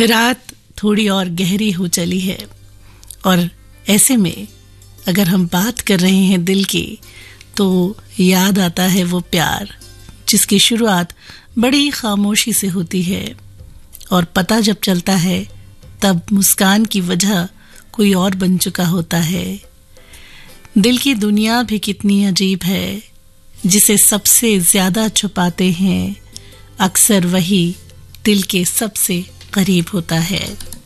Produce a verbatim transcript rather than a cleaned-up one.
रात थोड़ी और गहरी हो चली है और ऐसे में अगर हम बात कर रहे हैं दिल की, तो याद आता है वो प्यार जिसकी शुरुआत बड़ी खामोशी से होती है और पता जब चलता है तब मुस्कान की वजह कोई और बन चुका होता है। दिल की दुनिया भी कितनी अजीब है, जिसे सबसे ज्यादा छुपाते हैं अक्सर वही दिल के सबसे करीब होता है।